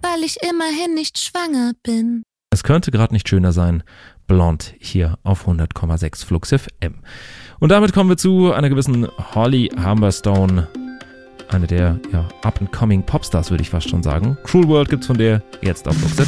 weil ich immerhin nicht schwanger bin. Es könnte gerade nicht schöner sein. Blond hier auf 100,6 Flux FM. Und damit kommen wir zu einer gewissen Holly Humberstone. Eine der up-and-coming Popstars, würde ich fast schon sagen. Cruel World gibt's von der jetzt auf Flux FM.